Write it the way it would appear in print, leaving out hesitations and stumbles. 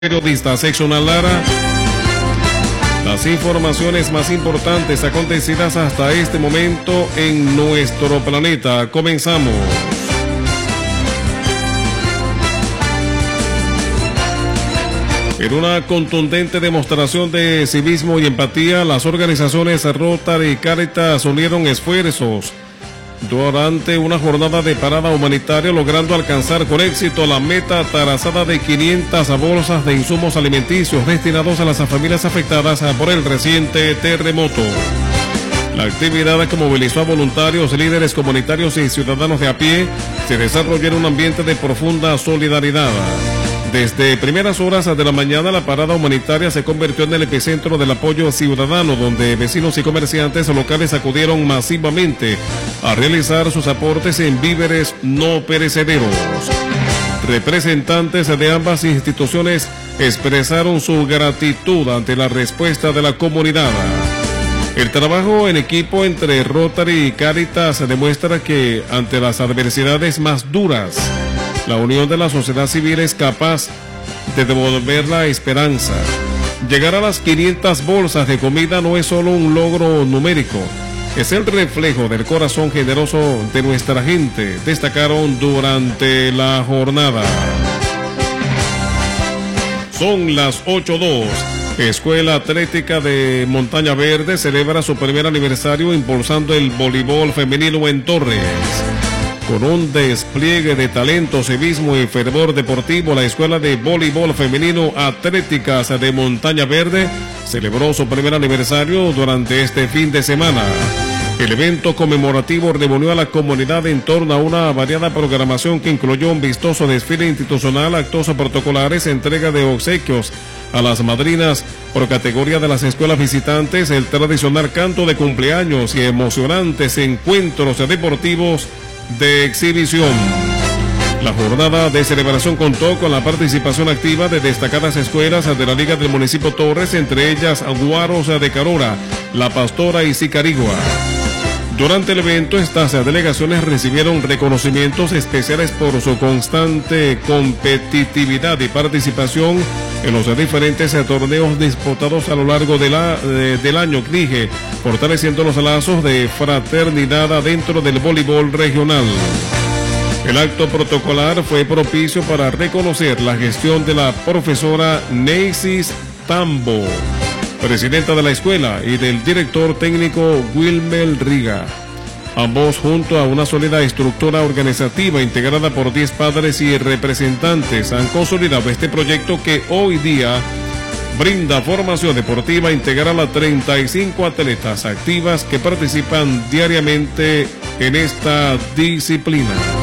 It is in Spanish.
Periodista seccional Lara. Las informaciones más importantes acontecidas hasta este momento en nuestro planeta. Comenzamos. En una contundente demostración de civismo y empatía, las organizaciones Rotary y Cáritas unieron esfuerzos durante una jornada de parada humanitaria, logrando alcanzar con éxito la meta trazada de 500 bolsas de insumos alimenticios destinados a las familias afectadas por el reciente terremoto. La actividad que movilizó a voluntarios, líderes comunitarios y ciudadanos de a pie se desarrolló en un ambiente de profunda solidaridad. Desde primeras horas de la mañana, la parada humanitaria se convirtió en el epicentro del apoyo ciudadano, donde vecinos y comerciantes locales acudieron masivamente a realizar sus aportes en víveres no perecederos. Representantes de ambas instituciones expresaron su gratitud ante la respuesta de la comunidad. El trabajo en equipo entre Rotary y Cáritas demuestra que ante las adversidades más duras, la unión de la sociedad civil es capaz de devolver la esperanza. Llegar a las 500 bolsas de comida no es solo un logro numérico, es el reflejo del corazón generoso de nuestra gente, destacaron durante la jornada. Son las 8:02. Escuela Atlética de Montaña Verde celebra su primer aniversario impulsando el voleibol femenino en Torres. Con un despliegue de talento, civismo y fervor deportivo, la Escuela de Voleibol Femenino Atléticas de Montaña Verde celebró su primer aniversario durante este fin de semana. El evento conmemorativo reunió a la comunidad en torno a una variada programación que incluyó un vistoso desfile institucional, actos protocolares, entrega de obsequios a las madrinas por categoría de las escuelas visitantes, el tradicional canto de cumpleaños y emocionantes encuentros deportivos de exhibición. La jornada de celebración contó con la participación activa de destacadas escuelas de la Liga del Municipio Torres, entre ellas Guaros de Carora, La Pastora y Sicarigua. Durante el evento, estas delegaciones recibieron reconocimientos especiales por su constante competitividad y participación en los diferentes torneos disputados a lo largo del año, fortaleciendo los lazos de fraternidad dentro del voleibol regional. El acto protocolar fue propicio para reconocer la gestión de la profesora Neisis Tambo, presidenta de la escuela, y del director técnico Wilmer Riga. Ambos, junto a una sólida estructura organizativa integrada por 10 padres y representantes, han consolidado este proyecto que hoy día brinda formación deportiva integral a 35 atletas activas que participan diariamente en esta disciplina.